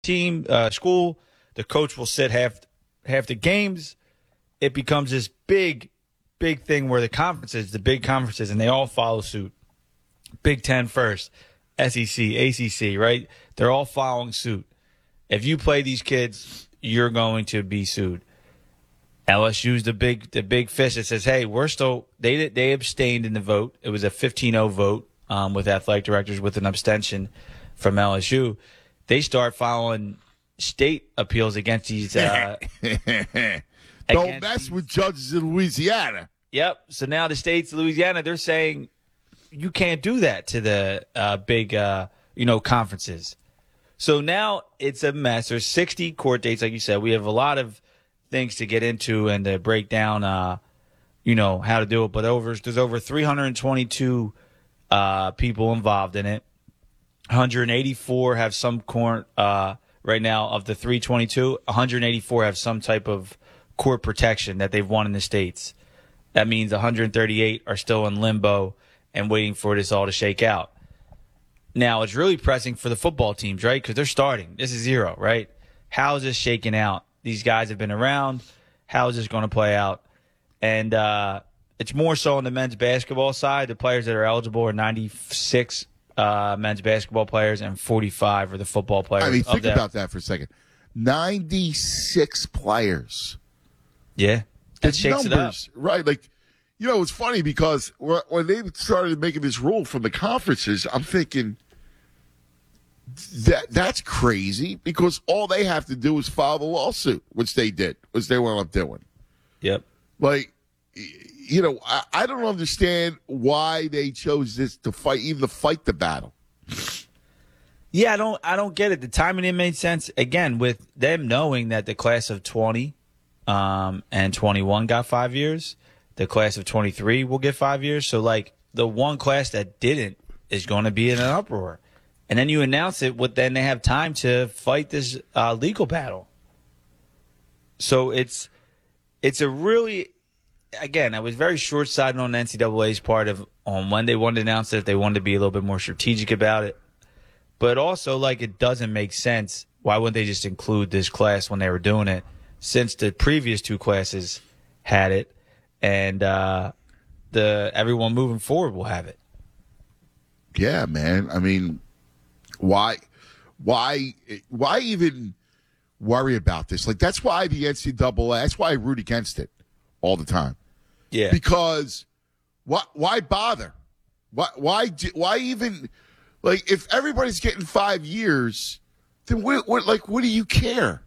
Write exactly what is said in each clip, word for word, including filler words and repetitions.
team, uh, school, the coach will sit half half the games. It becomes this big, big thing where the conferences, the big conferences, and they all follow suit. Big Ten first, S E C, A C C, right? They're all following suit. If you play these kids, you're going to be sued. L S U's the big the big fish that says, hey, we're still they they abstained in the vote. It was a fifteen oh vote um, with athletic directors with an abstention from L S U. They start filing state appeals against these. Uh, Don't against mess these. with judges in Louisiana. Yep. So now the states, Louisiana, they're saying you can't do that to the uh, big, uh, you know, conferences. So now it's a mess. There's sixty court dates, like you said. We have a lot of things to get into and to break down, uh, you know, how to do it. But over there's over three hundred twenty-two uh, people involved in it. one hundred eighty-four have some court uh, right now. Of the three hundred twenty-two, one hundred eighty-four have some type of court protection that they've won in the states. That means one hundred thirty-eight are still in limbo and waiting for this all to shake out. Now, it's really pressing for the football teams, right? Because they're starting. This is zero, right? How is this shaking out? These guys have been around. How is this going to play out? And uh, it's more so on the men's basketball side. The players that are eligible are ninety-six uh, men's basketball players and forty-five are the football players. I mean, of think that. about that for a second. ninety-six players. Yeah. That The shakes numbers, it up. right? Like, you know, it's funny because when they started making this rule from the conferences, I'm thinking that that's crazy because all they have to do is file the lawsuit, which they did, which they wound up doing. Yep. Like, you know, I, I don't understand why they chose this to fight, even to fight the battle. Yeah, I don't I don't get it. The timing it made sense. Again, with them knowing that the class of twenty um, and twenty-one got five years, the class of twenty-three will get five years. So, like, the one class that didn't is going to be in an uproar. And then you announce it, with then they have time to fight this uh, legal battle. So it's it's a really, again, I was very short-sighted on the N C double A's part of on when they wanted to announce it, if they wanted to be a little bit more strategic about it. But also, like, it doesn't make sense. Why wouldn't they just include this class when they were doing it, since the previous two classes had it, and uh, the everyone moving forward will have it? Yeah, man. I mean, why, why, why even worry about this? Like, that's why the N C double A. That's why I root against it all the time. Yeah. Because why? Why bother? Why? Why? do- Why even? Like, if everybody's getting five years, then what? what like, what do you care?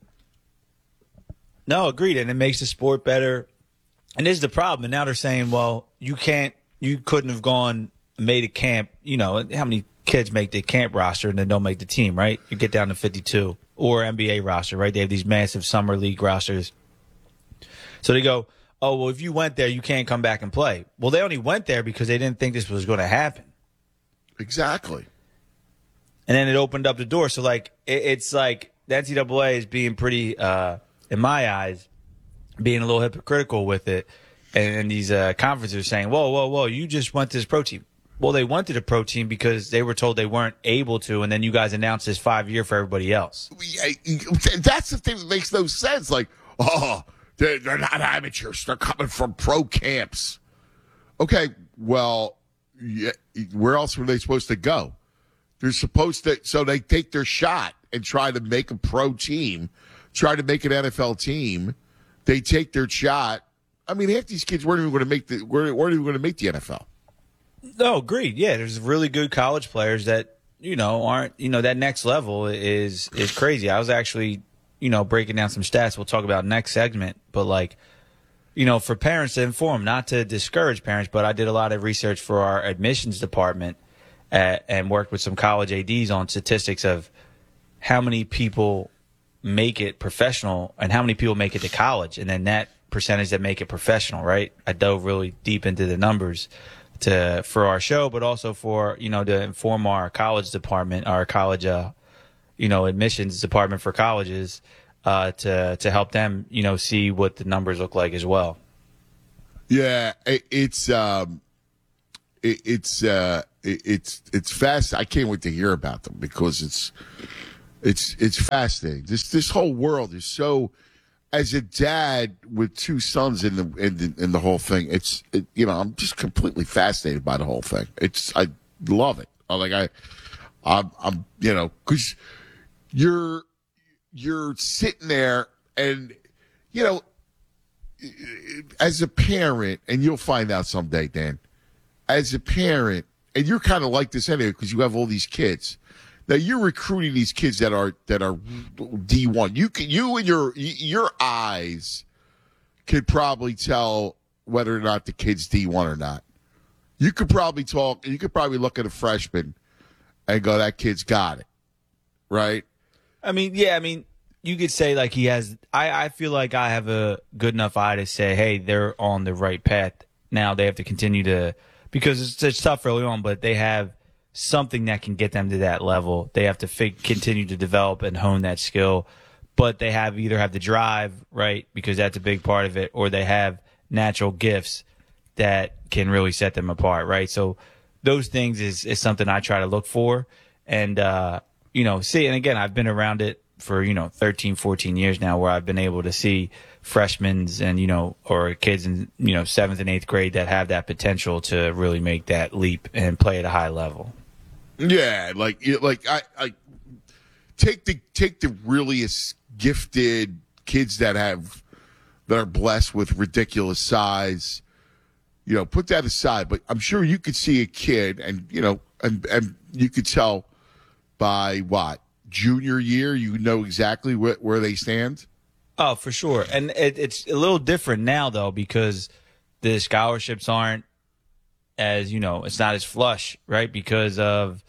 No, agreed. And it makes the sport better. And this is the problem. And now they're saying, well, you can't, you couldn't have gone, made a camp. You know, how many kids make the camp roster and then don't make the team, right? You get down to fifty-two. Or N B A roster, right? They have these massive summer league rosters. So they go, oh, well, if you went there, you can't come back and play. Well, they only went there because they didn't think this was going to happen. Exactly. And then it opened up the door. So, like, it, it's like the N C double A is being pretty, uh, in my eyes, being a little hypocritical with it. And, and these uh, conferences are saying, whoa, whoa, whoa, you just went to this pro team. Well, they went to the pro team because they were told they weren't able to, and then you guys announced this five-year for everybody else. That's the thing that makes no sense. Like, oh, they're, they're not amateurs. They're coming from pro camps. Okay, well, yeah, where else were they supposed to go? They're supposed to, so they take their shot and try to make a pro team, try to make an N F L team. They take their shot. I mean, half these kids weren't even going to make the weren't, weren't even going to make the N F L. No, agreed. Yeah, there's really good college players that, you know, aren't, you know, that next level is is crazy. I was actually, you know, breaking down some stats we'll talk about next segment, but like, you know, for parents to inform, not to discourage parents, but I did a lot of research for our admissions department at, and worked with some college A Ds on statistics of how many people make it professional and how many people make it to college, and then that percentage that make it professional, right? I dove really deep into the numbers to for our show, but also for, you know, to inform our college department, our college, uh, you know, admissions department for colleges, uh, to to help them, you know, see what the numbers look like as well. Yeah, it, it's um, it, it's uh, it, it's it's fast. I can't wait to hear about them because it's It's it's fascinating. This this whole world is so. As a dad with two sons in the in the, in the whole thing, it's it, you know I'm just completely fascinated by the whole thing. It's I love it. I like I I'm, I'm you know because you're you're sitting there and you know as a parent, and you'll find out someday, Dan. As a parent, and you're kind of like this anyway because you have all these kids. Now you're recruiting these kids that are that are D one. You can you and your your eyes could probably tell whether or not the kid's D one or not. You could probably talk. You could probably look at a freshman and go, "That kid's got it," right? I mean, yeah. I mean, you could say like he has. I I feel like I have a good enough eye to say, hey, they're on the right path. Now they have to continue to because it's, it's tough early on, but they have something that can get them to that level. They have to fig- continue to develop and hone that skill, but they have either have the drive, right, because that's a big part of it, or they have natural gifts that can really set them apart, right? So those things is, is something I try to look for and, uh, you know, see. And again, I've been around it for, you know, thirteen, fourteen years now where I've been able to see freshmen and, you know, or kids in, you know, seventh and eighth grade that have that potential to really make that leap and play at a high level. Yeah, like like I, I take the take the really gifted kids that have that are blessed with ridiculous size, you know, put that aside. But I'm sure you could see a kid, and you know, and and you could tell by what junior year, you know exactly where, where they stand. Oh, for sure, and it, it's a little different now though because the scholarships aren't as you know, it's not as flush, right? Because of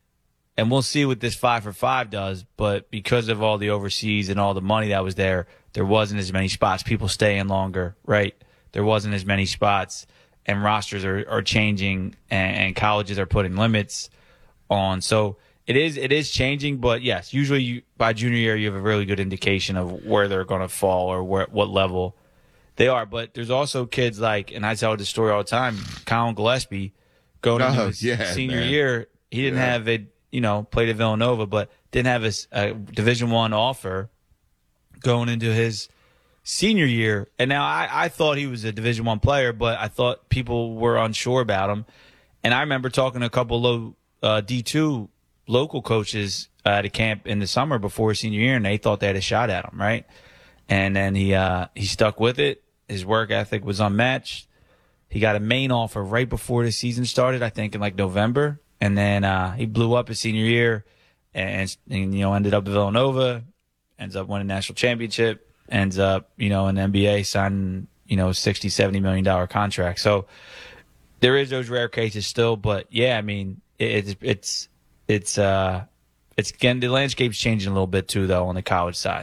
And we'll see what this five for five does, but because of all the overseas and all the money that was there, there wasn't as many spots. People staying longer, right? There wasn't as many spots, and rosters are, are changing, and, and colleges are putting limits on. So it is it is changing, but yes, usually you, by junior year you have a really good indication of where they're going to fall or where what level they are. But there's also kids like, and I tell this story all the time, Colin Gillespie, going into Oh, his yeah, senior man. year, he didn't Yeah. have a you know, played at Villanova, but didn't have a, a Division One offer going into his senior year. And now I, I thought he was a Division One player, but I thought people were unsure about him. And I remember talking to a couple low uh, D two local coaches uh, at a camp in the summer before his senior year, and they thought they had a shot at him, right? And then he uh, he stuck with it. His work ethic was unmatched. He got a main offer right before the season started, I think in like November. And then uh, he blew up his senior year and, and, you know, ended up at Villanova, ends up winning a national championship, ends up, you know, in the N B A signing, you know, sixty, seventy million dollars contract. So there is those rare cases still. But, yeah, I mean, it, it's, it's, it's, uh, it's, again, the landscape's changing a little bit, too, though, on the college side.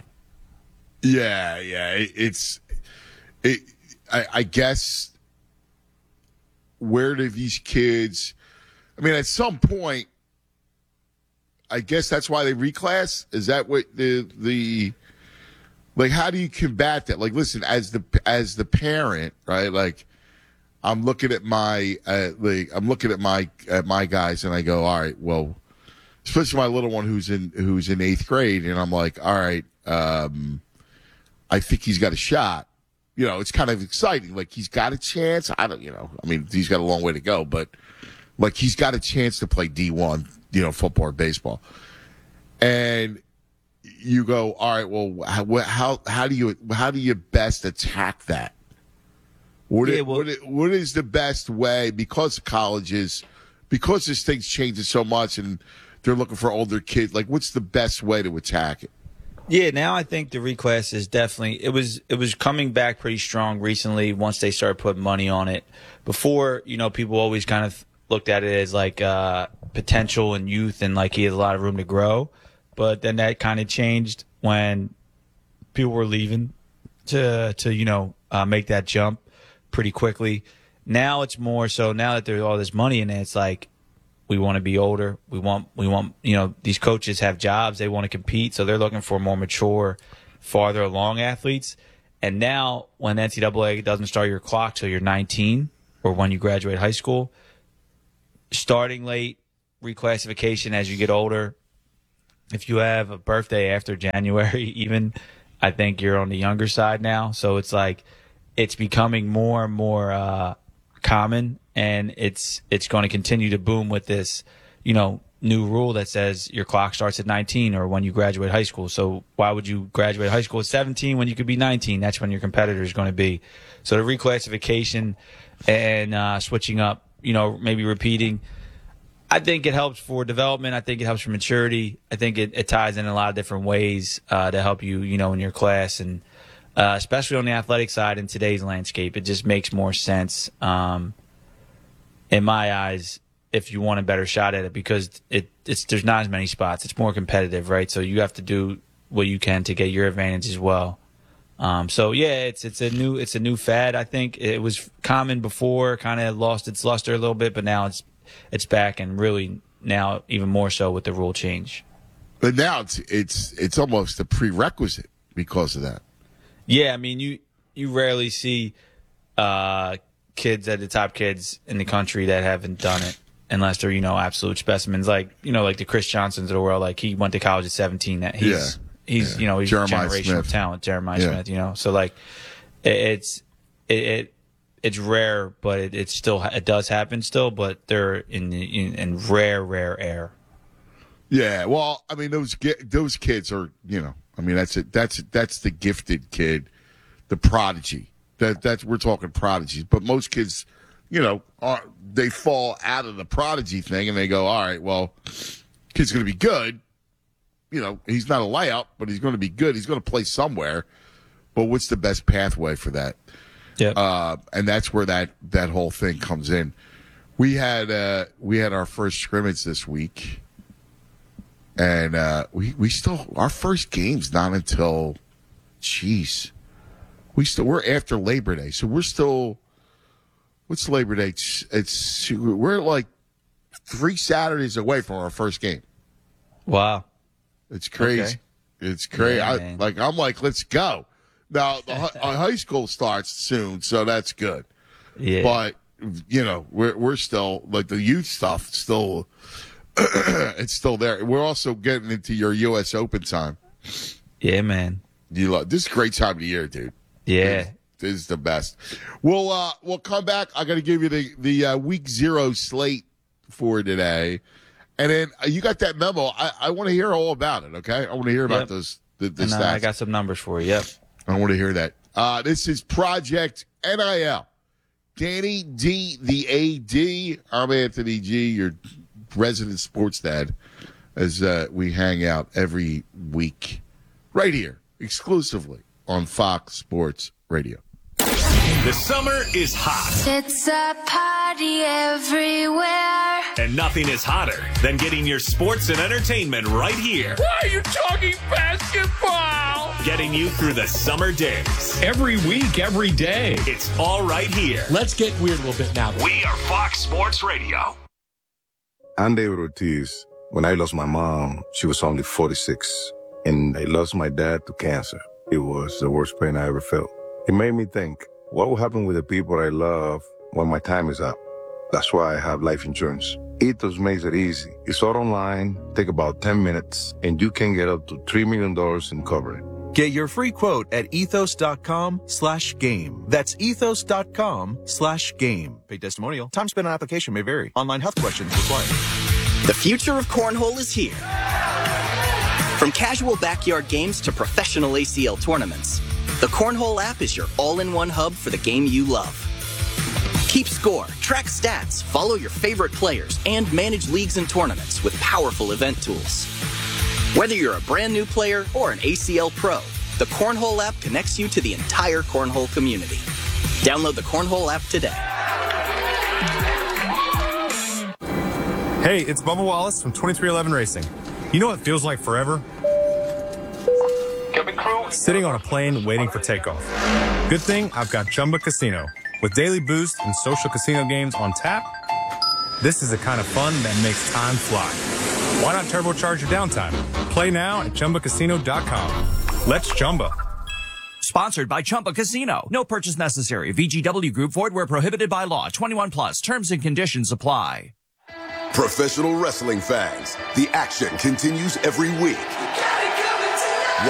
Yeah, yeah. It, it's, it, I, I guess, where do these kids, I mean, at some point, I guess that's why they reclass. Is that what the, the, like, how do you combat that? Like, listen, as the, as the parent, right? Like, I'm looking at my, uh, like, I'm looking at my, at my guys and I go, all right, well, especially my little one who's in, who's in eighth grade. And I'm like, all right, um, I think he's got a shot. You know, it's kind of exciting. Like, he's got a chance. I don't, you know, I mean, he's got a long way to go, but like, he's got a chance to play D one, you know, football or baseball. And you go, all right, well, how, how, how do you, how do you best attack that? What, Yeah, it, well- what, it, what is the best way? Because colleges, because this thing's changing so much and they're looking for older kids, like, what's the best way to attack it? Yeah, now I think the reclass is definitely it was it was coming back pretty strong recently once they started putting money on it. Before, you know, people always kind of looked at it as like uh, potential and youth and like he has a lot of room to grow. But then that kind of changed when people were leaving to to you know uh, make that jump pretty quickly. Now it's more so now that there's all this money in it, it's like we want to be older. We want, we want, you know, these coaches have jobs. They want to compete. So they're looking for more mature, farther along athletes. And now when N C double A doesn't start your clock till you're nineteen or when you graduate high school, starting late, reclassification as you get older, if you have a birthday after January, even, I think you're on the younger side now. So it's like it's becoming more and more uh, common, and it's it's going to continue to boom with this, you know, new rule that says your clock starts at nineteen or when you graduate high school. So why would you graduate high school at seventeen when you could be nineteen? That's when your competitor is going to be. So the reclassification and uh, switching up, you know, maybe repeating, I think it helps for development. I think it helps for maturity. I think it, it ties in a lot of different ways uh, to help you, you know, in your class, and uh, especially on the athletic side in today's landscape, it just makes more sense um, in my eyes if you want a better shot at it, because it it's there's not as many spots. It's more competitive, right? So you have to do what you can to get your advantage as well. Um, so yeah, it's it's a new it's a new fad. I think it was common before, kind of lost its luster a little bit, but now it's it's back, and really now even more so with the rule change. But now it's it's it's almost a prerequisite because of that. Yeah, I mean you you rarely see uh, kids at the top kids in the country that haven't done it, unless they're, you know, absolute specimens, like, you know, like the Chris Johnsons of the world. Like, he went to college at seventeen. That he's yeah. he's yeah. you know, he's Jeremiah generational Smith. talent, Jeremiah yeah. Smith. You know, so like it, it's it, it it's rare, but it, it's still it does happen still, but they're in in, in rare rare air. Yeah, well, I mean, those those kids are, you know, I mean, that's it. That's that's the gifted kid, the prodigy. That that's we're talking prodigies, but most kids, you know, are they fall out of the prodigy thing and they go, all right, well, kid's going to be good. You know, he's not a layup, but he's going to be good. He's going to play somewhere. But what's the best pathway for that? Yeah, uh, and that's where that that whole thing comes in. We had uh, we had our first scrimmage this week. And uh, we we still our first game's not until, geez, we still we're after Labor Day, so we're still. What's Labor Day? It's, it's we're like three Saturdays away from our first game. Wow, it's crazy. Okay. It's crazy. Yeah, I, like I'm like, let's go. Now the our high school starts soon, so that's good. Yeah, but you know we're we're still like the youth stuff still. It's still there. We're also getting into your U S Open time. Yeah, man. You love this is a great time of the year, dude. Yeah, this, this is the best. We'll uh, we'll come back. I got to give you the the uh, week zero slate for today, and then uh, you got that memo. I, I want to hear all about it. Okay, I want to hear about yep. those the, the and, uh, stats. I got some numbers for you. Yep, I want to hear that. Uh, this is Project N I L. Danny D, the A D. I'm Anthony G. Your resident sports dad, as uh, we hang out every week right here exclusively on Fox Sports Radio. The summer is hot. It's a party everywhere. And nothing is hotter than getting your sports and entertainment right here. Why are you talking basketball? Getting you through the summer days. Every week, every day. It's all right here. Let's get weird a little bit now. We are Fox Sports Radio. I'm David Ortiz. When I lost my mom, she was only forty-six. And I lost my dad to cancer. It was the worst pain I ever felt. It made me think, what will happen with the people I love when my time is up? That's why I have life insurance. Ethos makes it easy. It's all online, take about ten minutes, and you can get up to three million dollars in coverage. Get your free quote at ethos.com slash game. That's ethos.com slash game. Paid testimonial. Time spent on application may vary. Online health questions required. The future of cornhole is here. From casual backyard games to professional A C L tournaments, the Cornhole app is your all-in-one hub for the game you love. Keep score, track stats, follow your favorite players, and manage leagues and tournaments with powerful event tools. Whether you're a brand new player or an A C L pro, the Cornhole app connects you to the entire Cornhole community. Download the Cornhole app today. Hey, it's Bubba Wallace from twenty-three eleven Racing. You know what feels like forever? Sitting on a plane waiting for takeoff. Good thing I've got Chumba Casino. With daily boost and social casino games on tap, this is the kind of fun that makes time fly. Why not turbocharge your downtime? Play now at Chumba Casino dot com. Let's Chumba. Sponsored by Chumba Casino. No purchase necessary. V G W Group. Void where prohibited by law. twenty-one plus. Terms and conditions apply. Professional wrestling fans, the action continues every week.